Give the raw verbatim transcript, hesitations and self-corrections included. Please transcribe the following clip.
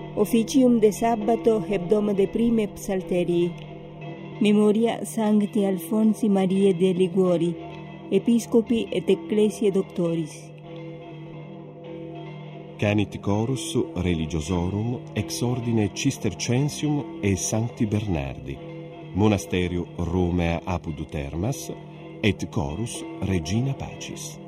Officium de Sabbato hebdom de prime psalterii. Memoria Sancti Alfonsi Mariae de Liguori, Episcopi et Ecclesiae Doctoris. Canit chorus religiosorum ex ordine Cistercensium e Sancti Bernardi, monasterio Romea apud Termas, et chorus Regina Pacis.